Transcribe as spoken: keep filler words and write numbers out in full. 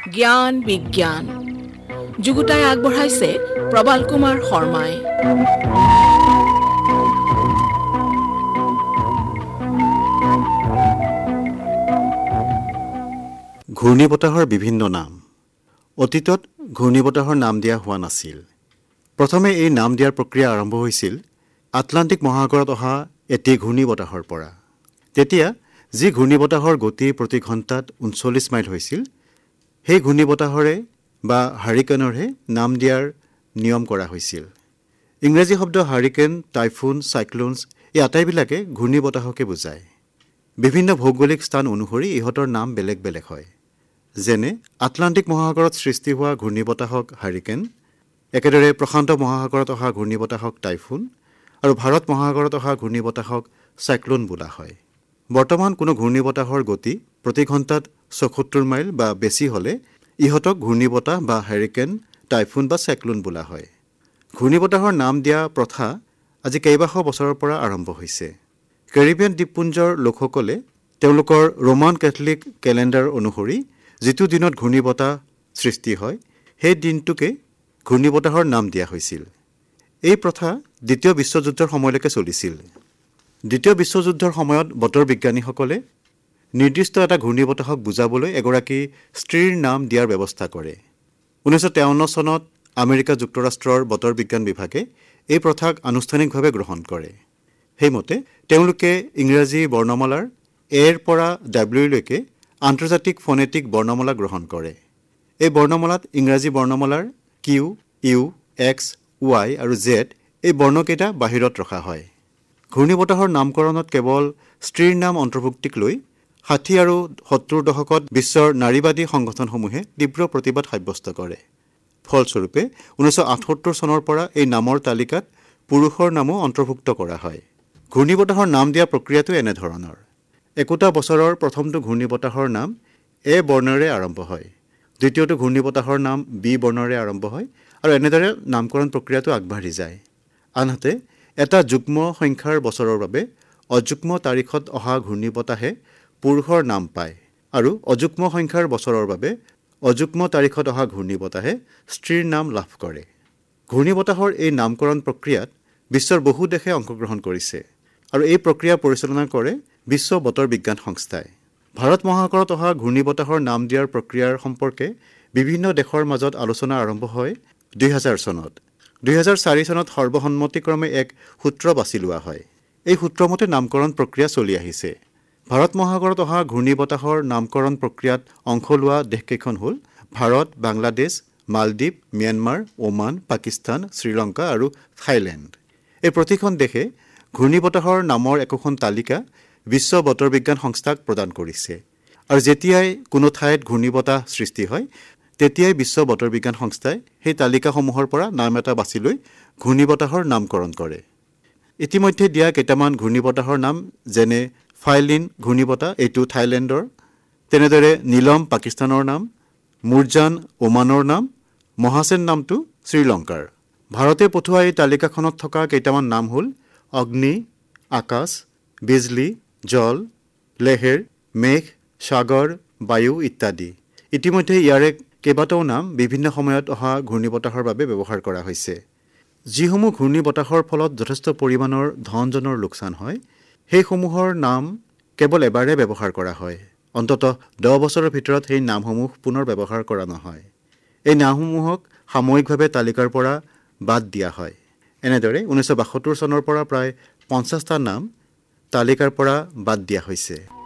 জ্ঞান বিজ্ঞান যুগুতাই আগবঢ়াইছে প্ৰবাল কুমাৰ শৰ্মাই। ঘূৰ্ণীবতাহৰ বিভিন্ন নাম। অতীতত ঘূৰ্ণীবতাহৰ নাম দিয়া হোৱা নাছিল। প্ৰথমে এই নাম দিয়াৰ প্ৰক্ৰিয়া আৰম্ভ হৈছিল আটলাণ্টিক মহাসাগৰত অহা এটি ঘূৰ্ণীবতাহৰ পৰা। তেতিয়া যি ঘূৰ্ণীবতাহৰ গতি প্ৰতি ঘণ্টাত ঊনচল্লিছ মাইল হৈছিল, সেই ঘূৰ্ণীবতাহৰে বা হাৰিকেনৰহে নাম দিয়াৰ নিয়ম কৰা হৈছিল। ইংৰাজী শব্দ হাৰিকেন, টাইফুন, চাইক্লোনছ এই আটাইবিলাকে ঘূৰ্ণীবতাহকে বুজায়। বিভিন্ন ভৌগোলিক স্থান অনুসৰি ইহঁতৰ নাম বেলেগ বেলেগ হয়। যেনে আটলাণ্টিক মহাসাগৰত সৃষ্টি হোৱা ঘূৰ্ণীবতাহক হাৰিকেন, একেদৰে প্ৰশান্ত মহাসাগৰত অহা ঘূৰ্ণীবতাহক টাইফুন আৰু ভাৰত মহাসাগৰত অহা ঘূৰ্ণীবতাহক চাইক্লোন বোলা হয়। বৰ্তমান কোনো ঘূৰ্ণীবতাহৰ গতি প্ৰতি ঘণ্টাত চৌসত্তৰ মাইল বা বেছি হ'লে ইহঁতক ঘূৰ্ণীবতাহ বা হাৰিকেন, টাইফুন বা চাইক্লোন বোলা হয়। ঘূৰ্ণীবতাহৰ নাম দিয়া প্ৰথা আজি কেইবাশ বছৰৰ পৰা আৰম্ভ হৈছে। কেৰিবিয়ান দ্বীপপুঞ্জৰ লোকসকলে তেওঁলোকৰ ৰোমান কেথলিক কেলেণ্ডাৰ অনুসৰি যিটো দিনত ঘূৰ্ণীবতাহ সৃষ্টি হয়, সেই দিনটোকে ঘূৰ্ণীবতাহৰ নাম দিয়া হৈছিল। এই প্ৰথা দ্বিতীয় বিশ্বযুদ্ধৰ সময়লৈকে চলিছিল। দ্বিতীয় বিশ্বযুদ্ধৰ সময়ত বতৰ বিজ্ঞানীসকলে নিৰ্দিষ্ট এটা ঘূৰ্ণীবতাহক বুজাবলৈ এগৰাকী স্ত্ৰীৰ নাম দিয়াৰ ব্যৱস্থা কৰে। ঊনৈছশ তেৱন্ন চনত আমেৰিকা যুক্তৰাষ্ট্ৰৰ বতৰ বিজ্ঞান বিভাগে এই প্ৰথাক আনুষ্ঠানিকভাৱে গ্ৰহণ কৰে। সেইমতে তেওঁলোকে ইংৰাজী বৰ্ণমালাৰ এৰ পৰা ডাব্লিউলৈকে আন্তৰ্জাতিক ফনেটিক বৰ্ণমালা গ্ৰহণ কৰে। এই বৰ্ণমালাত ইংৰাজী বৰ্ণমালাৰ কিউ, ইউ, এক্স, ৱাই আৰু জেড এই বৰ্ণকেইটা বাহিৰত ৰখা হয়। ঘূৰ্ণীবতাহৰ নামকৰণত কেৱল স্ত্ৰীৰ নাম অন্তৰ্ভুক্তিক লৈ ষাঠি আৰু সত্তৰ দশকত বিশ্বৰ নাৰীবাদী সংগঠনসমূহে তীব্ৰ প্ৰতিবাদ সাব্যস্ত কৰে। ফলস্বৰূপে ঊনৈছশ আঠসত্তৰ চনৰ পৰা এই নামৰ তালিকাত পুৰুষৰ নামো অন্তৰ্ভুক্ত কৰা হয়। ঘূৰ্ণীবতাহৰ নাম দিয়া প্ৰক্ৰিয়াটো এনেধৰণৰ। একোটা বছৰৰ প্ৰথমটো ঘূৰ্ণীবতাহৰ নাম এ বৰ্ণেৰে আৰম্ভ হয়, দ্বিতীয়টো ঘূৰ্ণীবতাহৰ নাম বি বৰ্ণেৰে আৰম্ভ হয় আৰু এনেদৰে নামকৰণ প্ৰক্ৰিয়াটো আগবাঢ়ি যায়। আনহাতে এটা যুগ্ম সংখ্যাৰ বছৰৰ বাবে অযুগ্ম তাৰিখত অহা ঘূৰ্ণীবতাহে পুৰুষৰ নাম পায় আৰু অযুগ্ম সংখ্যাৰ বছৰৰ বাবে অযুগ্ম তাৰিখত অহা ঘূৰ্ণীবতাহে স্ত্ৰীৰ নাম লাভ কৰে। ঘূৰ্ণীবতাহৰ এই নামকৰণ প্ৰক্ৰিয়াত বিশ্বৰ বহু দেশে অংশগ্ৰহণ কৰিছে আৰু এই প্ৰক্ৰিয়া পৰিচালনা কৰে বিশ্ব বতৰ বিজ্ঞান সংস্থাই। ভাৰত মহাসাগৰত অহা ঘূৰ্ণীবতাহৰ নাম দিয়াৰ প্ৰক্ৰিয়াৰ সম্পৰ্কে বিভিন্ন দেশৰ মাজত আলোচনা আৰম্ভ হয় দুই হাজাৰ চনত। দুই হাজাৰ চাৰি চনত সৰ্বসন্মতিক্ৰমে এক সূত্ৰ বাছি লোৱা হয়। এই সূত্ৰমতে নামকৰণ প্ৰক্ৰিয়া চলি আহিছে। ভাৰত মহাসাগৰত অহা ঘূৰ্ণীবতাহৰ নামকৰণ প্ৰক্ৰিয়াত অংশ লোৱা দেশকেইখন হ'ল ভাৰত, বাংলাদেশ, মালদ্বীপ, ম্যানমাৰ, ওমান, পাকিস্তান, শ্ৰীলংকা আৰু থাইলেণ্ড। এই প্ৰতিখন দেশে ঘূৰ্ণীবতাহৰ নামৰ একোখন তালিকা বিশ্ব বতৰ বিজ্ঞান সংস্থাক প্ৰদান কৰিছে আৰু যেতিয়াই কোনো ঠাইত ঘূৰ্ণীবতাহ সৃষ্টি হয়, তেতিয়াই বিশ্ব বতৰ বিজ্ঞান সংস্থাই সেই তালিকাসমূহৰ পৰা নাম এটা বাছি লৈ ঘূৰ্ণীবতাহৰ নামকৰণ কৰে। ইতিমধ্যে দিয়া কেইটামান ঘূৰ্ণীবতাহৰ নাম যেনে ফাইলিন ঘূৰ্ণীবতাহ, এইটো থাইলেণ্ডৰ, তেনেদৰে নীলম পাকিস্তানৰ নাম, মুৰজান ওমানৰ নাম, মহাছেন নামটো শ্ৰীলংকাৰ। ভাৰতে পঠোৱা এই তালিকাখনত থকা কেইটামান নাম হ'ল অগ্নি, আকাশ, বিজলী, জল, লেহেৰ, মেঘ, সাগৰ, বায়ু ইত্যাদি। ইতিমধ্যে ইয়াৰে কেইবাটাও নাম বিভিন্ন সময়ত অহা ঘূৰ্ণীবতাহৰ বাবে ব্যৱহাৰ কৰা হৈছে। যিসমূহ ঘূৰ্ণীবতাহৰ ফলত যথেষ্ট পৰিমাণৰ ধন জনৰ লোকচান হয়, সেইসমূহৰ নাম কেৱল এবাৰে ব্যৱহাৰ কৰা হয়। অন্ততঃ দহ বছৰৰ ভিতৰত সেই নামসমূহ পুনৰ ব্যৱহাৰ কৰা নহয়। এই নামসমূহক সাময়িকভাৱে তালিকাৰ পৰা বাদ দিয়া হয়। এনেদৰে ঊনৈছশ বাসত্তৰ চনৰ পৰা প্ৰায় পঞ্চাছটা নাম তালিকাৰ পৰা বাদ দিয়া হৈছে।